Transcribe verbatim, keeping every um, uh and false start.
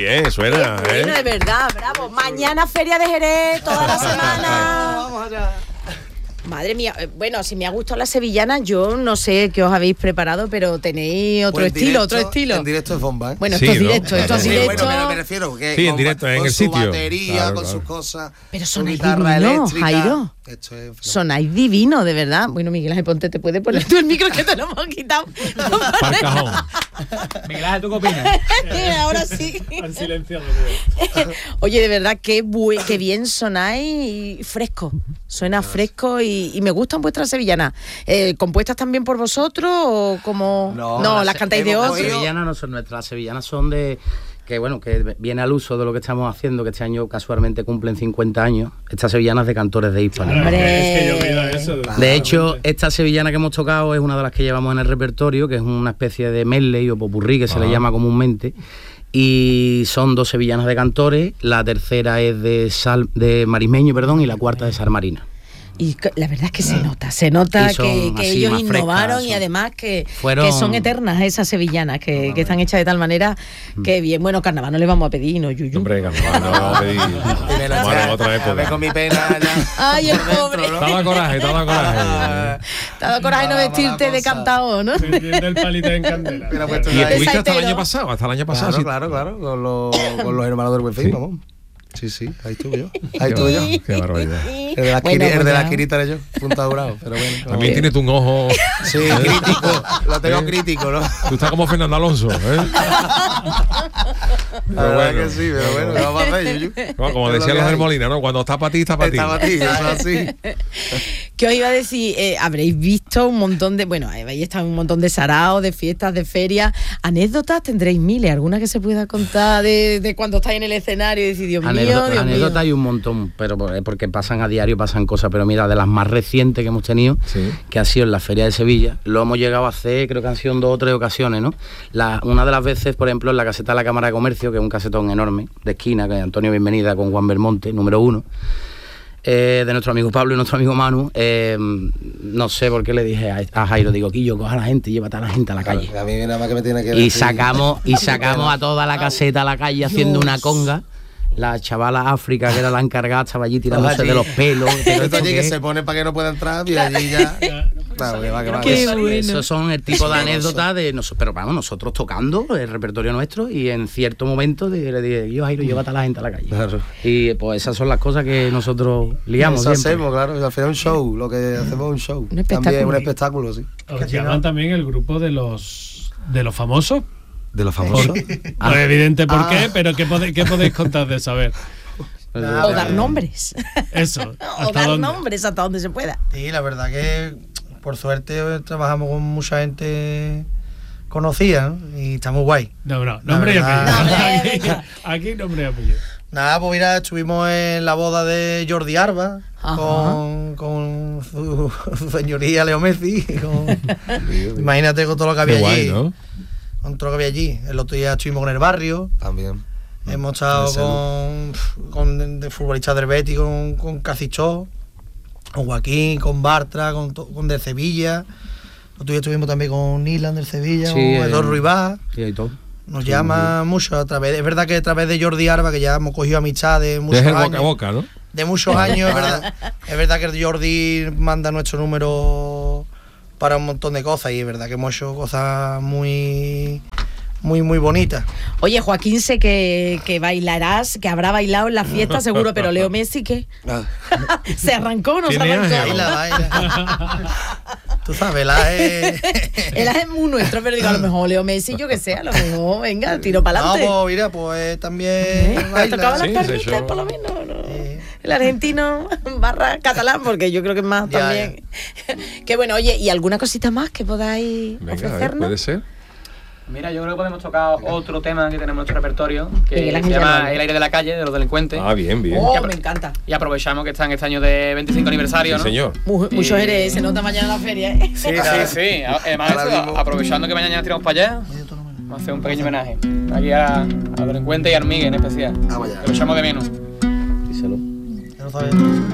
bien, suena, Qué bueno, ¿eh? de verdad, bravo. Mañana Feria de Jerez, toda la semana. Vamos allá. Madre mía, eh, bueno, si me ha gustado la sevillana, yo no sé qué os habéis preparado, pero tenéis otro Pues estilo, directo, otro estilo. En directo es bomba, ¿eh? Bueno, Sí, esto es ¿no? directo, esto es Sí, Sí, directo. bueno, pero me refiero que Sí, en con, directo, en con el su sitio. batería, Claro, con claro. sus cosas, Pero su sonáis guitarra divino, eléctrica. Jairo. Esto es Sonáis divino, de verdad. Bueno, Miguel Ángel Ponte, ¿te puedes poner tú el micro que te lo hemos quitado? Para el cajón. Miguel Ángel, ¿tú qué opinas? Ahora sí. Han silenciado. Oye, de verdad, qué, bue- qué bien sonáis y fresco. Suena fresco y, y me gustan vuestras sevillanas. Eh, ¿Compuestas también por vosotros o como...? No, las las cantáis de hemos otro. cogido- Las sevillanas no son nuestras, las sevillanas son de... que bueno, que viene al uso de lo que estamos haciendo, que este año casualmente cumplen cincuenta años, estas sevillanas de cantores de Hispania. Hombre. Es que yo he oído eso. De hecho, esta sevillana que hemos tocado es una de las que llevamos en el repertorio, que es una especie de medley o popurrí, que se le Ah. llama comúnmente, y son dos sevillanas de cantores, la tercera es de sal, de marismeño, perdón, y la cuarta de sal marina. Y c- la verdad es que se nota, se nota Y son que, que así ellos más innovaron frescas, y son- además que, Fueron- que son eternas esas sevillanas, que, que están hechas de tal manera que bien. Bueno, carnaval no le vamos a pedir, ¿no, Yuyu? Hombre, carnaval, no vamos a pedir. Primero, Bueno, ya, otra a ver, época. con mi pena ya. Ay, el por dentro, pobre. ¿no? Te ha dado coraje, te ha dado coraje. Te ha dado coraje no Mala, mala vestirte de cosa. cantao, ¿no? Vendiendo el palito en candela. Mira, pues, ¿Y ahí. estuviste hasta el Saitero. año pasado? Hasta el año pasado, Claro, sí. claro, claro, con los, con los hermanos del Buen Fin, Sí. vamos. Sí, sí, ahí estuve yo. Ahí estuve yo. Qué barbaridad. El de la Bueno, esquina- el de la bueno. esquinita era yo, punta dorado, pero bueno. También vamos. tienes tú un ojo. Sí, crítico, lo tengo ¿Eh? crítico, ¿no? Tú estás como Fernando Alonso, ¿eh? La verdad que sí, pero bueno, ¿qué vamos a hacer, Yuyu? Como, como Es lo decían que los del hay. Molina, ¿no? Cuando está para ti, está para ti. Está para ti, eso es así. ¿Qué os iba a decir? Eh, habréis visto un montón de, bueno, habéis estado en un montón de saraos, de fiestas, de ferias, anécdotas tendréis miles, alguna que se pueda contar de, de cuando estáis en el escenario y decir, Dios mío, Anécdota- Dios anécdotas mío. hay un montón, pero por- porque pasan a diario, pasan cosas, pero mira, de las más recientes que hemos tenido, Sí. que ha sido en la Feria de Sevilla, lo hemos llegado a hacer, creo que han sido en dos o tres ocasiones, ¿no? La, una de las veces, por ejemplo, en la caseta de la Cámara de Comercio, que es un casetón enorme, de esquina, que es Antonio Bienvenida con Juan Belmonte, número uno, eh, de nuestro amigo Pablo y nuestro amigo Manu, eh, no sé por qué le dije a, a Jairo, digo, Quillo, coja a la gente, llévate a la gente a la calle. A mí nada más que me tiene que Y decir- sacamos, y sacamos a toda la caseta a la calle haciendo una conga. La chavala África, que era la encargada, estaba allí tirándose Allí. de los pelos. Pero Esto allí esto que qué- se pone para que no pueda entrar y allí ya. Claro, que va, que va. Qué que- bueno. Esos son el tipo de anécdotas de nosotros, pero vamos, nosotros tocando el repertorio nuestro y en cierto momento de- le dije, yo Jairo, llévate a la gente a la calle. Claro. Y pues esas son las cosas que nosotros liamos Eso siempre. hacemos, claro. Y al final un show, lo que hacemos es un show. Un También espectáculo. un espectáculo, sí. Os llaman también el grupo de los de los famosos. De los famosos. No es evidente por Ah. qué, pero ¿qué, pode- qué podéis contar de saber? O dar nombres. Eso. O ¿Hasta dar dónde? nombres hasta donde se pueda. Sí, la verdad que por suerte trabajamos con mucha gente conocida, ¿no? Y está muy guay. No, no, nombre y verdad. apellido. Nombre, Aquí, venga. aquí nombre y apellido. Nada, pues mira, estuvimos en la boda de Jordi Arba Ajá. con, con su, su señoría Leo Messi. con- imagínate con todo lo que había Qué guay, allí. ¿no? Con todo lo que había allí. El otro día estuvimos con el barrio. También. Hemos estado Ese con, con de, de futbolistas del Betis, con, con Casichó, con Joaquín, con Bartra, con, to- con de Sevilla. Otro día estuvimos también con Nilan del Sevilla, Sí, con eh, Eduardo Ruibá. Sí, hay todo. Nos llama mucho a través, es verdad que a través de Jordi Arba, que ya hemos cogido amistad de muchos Es el boca años. a boca, ¿no? De muchos años, es verdad. Es verdad que Jordi manda nuestro número para un montón de cosas y es verdad que hemos hecho cosas muy, muy, muy bonitas. Oye, Joaquín, sé que, que bailarás, que habrá bailado en la fiesta seguro, pero Leo Messi, ¿qué? Ah, ¿Se arrancó o no se ¿Quién es arrancó? Ángel? Baila, baila. Tú sabes, la es... Él es muy nuestro, pero digo, a lo mejor Leo Messi, yo que sé, a lo mejor, venga, tiro para No, adelante. pues mira, pues también ¿Eh? baila. Tocaba las Sí, palmitas, se echó. por lo menos, ¿no? Sí. El argentino barra catalán, porque yo creo que es más Ya, también. Qué bueno, oye, ¿y alguna cosita más que podáis Venga, a ver, ofrecernos? puede ser. Mira, yo creo que podemos tocar otro tema que tenemos en nuestro repertorio, que Miguel se Ángel llama Llanuel. El aire de la calle, de los delincuentes. Ah, bien, bien. Oh, Ya, me pero- encanta. Y aprovechamos que está en este año de veinticinco aniversario, Sí, ¿no? señor. Mu- Y- Muchos eres, se nota mañana la feria, ¿eh? Sí, sí, sí. Además, Ahora eso, mismo. aprovechando que mañana tiramos para allá, vamos a hacer un pequeño homenaje. Aquí a, a los delincuentes y a Armigue en especial. Vamos allá. Que lo echamos de menos. Díselo. Ya lo sabes.